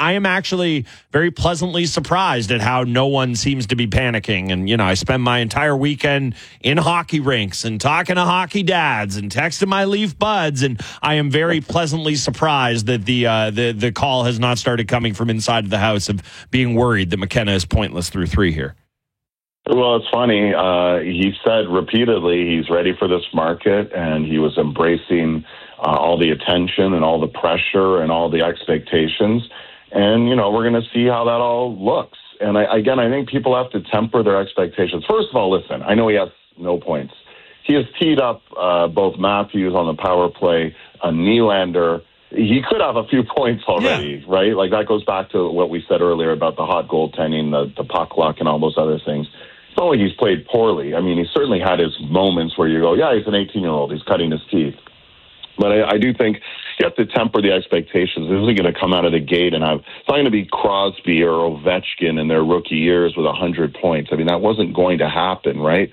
I am actually very pleasantly surprised at how no one seems to be panicking. And, I spend my entire weekend in hockey rinks and talking to hockey dads and texting my Leaf buds. And I am very pleasantly surprised that the call has not started coming from inside of the house of being worried that McKenna is pointless through 3 here. Well, it's funny. He said repeatedly he's ready for this market, and he was embracing all the attention and all the pressure and all the expectations. And, we're going to see how that all looks. And I think people have to temper their expectations. First of all, listen, I know he has no points. He has teed up both Matthews on the power play, Nylander. He could have a few points already, right? Like, that goes back to what we said earlier about the hot goaltending, the puck luck, and all those other things. It's not like he's played poorly. I mean, he certainly had his moments where you go, yeah, he's an 18-year-old. He's cutting his teeth. But I do think you have to temper the expectations. This isn't going to come out of the gate and it's not going to be Crosby or Ovechkin in their rookie years with 100 points. I mean, that wasn't going to happen, right?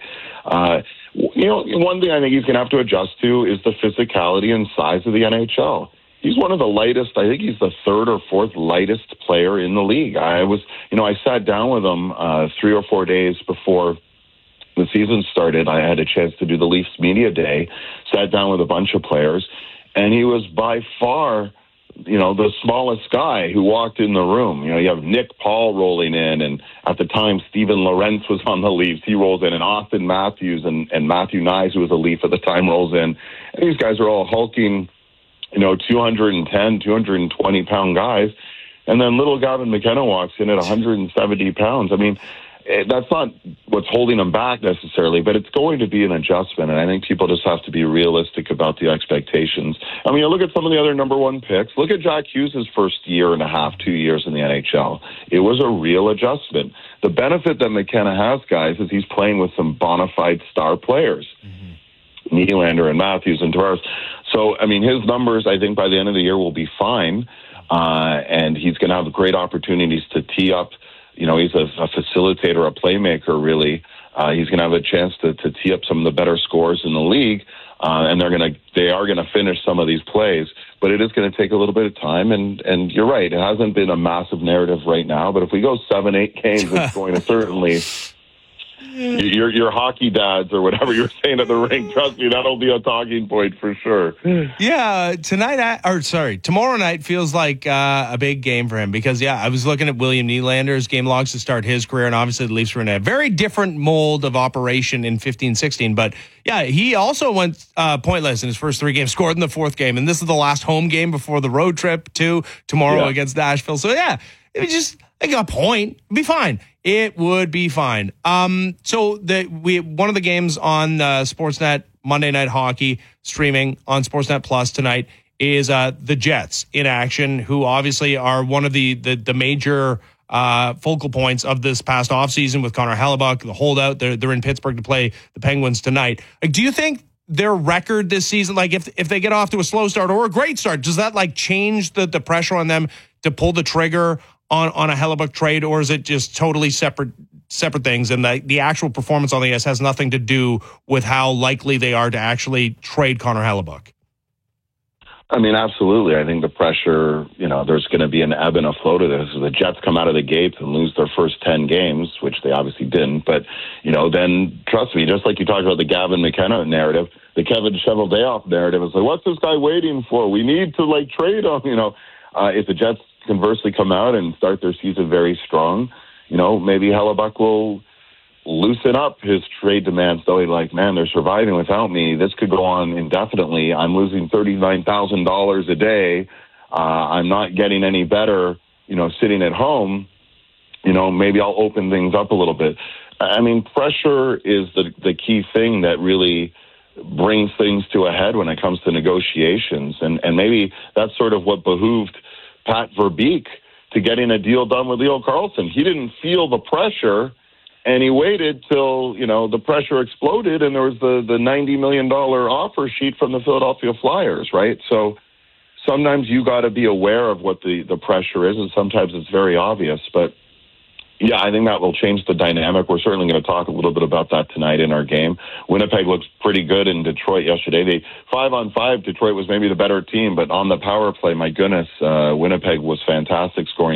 One thing I think he's going to have to adjust to is the physicality and size of the NHL. He's one of the lightest. I think he's the 3rd or 4th lightest player in the league. I sat down with him 3 or 4 days before the season started. I had a chance to do the Leafs media day, sat down with a bunch of players, and he was by far, the smallest guy who walked in the room. You have Nick Paul rolling in, and at the time, Steven Lorentz was on the Leafs. He rolls in, and Austin Matthews and Matthew Nyes, who was a Leaf at the time, rolls in. And these guys are all hulking, 210, 220-pound guys. And then little Gavin McKenna walks in at 170 pounds. I mean, that's not what's holding him back necessarily, but it's going to be an adjustment. And I think people just have to be realistic about the expectations. I mean, you look at some of the other number 1 picks. Look at Jack Hughes' first year and a half, 2 years in the NHL. It was a real adjustment. The benefit that McKenna has, guys, is he's playing with some bona fide star players. Nylander and Matthews and Tavares. So, I mean, his numbers, I think, by the end of the year will be fine. And he's going to have great opportunities to tee up. He's a facilitator, a playmaker, really. He's going to have a chance to tee up some of the better scores in the league. And they are going to finish some of these plays. But it is going to take a little bit of time. And you're right, it hasn't been a massive narrative right now. But if we go 7-8 games, it's going to certainly... Your hockey dads or whatever you're saying at the rink, trust me, that'll be a talking point for sure. Yeah, tomorrow night feels like a big game for him because, I was looking at William Nylander's game logs to start his career, and obviously the Leafs were in a very different mold of operation in 15-16. But, he also went pointless in his first 3 games, scored in the 4th game, and this is the last home game before the road trip, too, tomorrow against Nashville. So, it was just... I got a point. It'd be fine. It would be fine. So one of the games on Sportsnet Monday Night Hockey streaming on Sportsnet Plus tonight is the Jets in action, who obviously are one of the major focal points of this past offseason with Connor Hellebuyck, the holdout. They're in Pittsburgh to play the Penguins tonight. Do you think their record this season, like if they get off to a slow start or a great start, does that change the pressure on them to pull the trigger on a Hellebuyck trade, or is it just totally separate things, and the actual performance on the ice has nothing to do with how likely they are to actually trade Connor Hellebuyck? I mean, absolutely. I think the pressure, there's going to be an ebb and a flow to this. If the Jets come out of the gates and lose their first 10 games, which they obviously didn't, but, then trust me, just like you talked about the Gavin McKenna narrative, the Kevin Cheveldayoff narrative is like, what's this guy waiting for? We need to trade him, if the Jets conversely come out and start their season very strong, maybe Hellebuyck will loosen up his trade demands, though. He's like, man, they're surviving without me. This could go on indefinitely. I'm losing $39,000 a day. I'm not getting any better, sitting at home. Maybe I'll open things up a little bit. I mean, pressure is the key thing that really brings things to a head when it comes to negotiations. And maybe that's sort of what behooved Pat Verbeek to getting a deal done with Leo Carlsson. He didn't feel the pressure, and he waited till, the pressure exploded and there was the $90 million offer sheet from the Philadelphia Flyers, right? So sometimes you got to be aware of what the pressure is, and sometimes it's very obvious. But, I think that will change the dynamic. We're certainly going to talk a little bit about that tonight in our game. Winnipeg looks pretty good in Detroit yesterday. 5-on-5, Detroit was maybe the better team, but on the power play, my goodness, Winnipeg was fantastic, scoring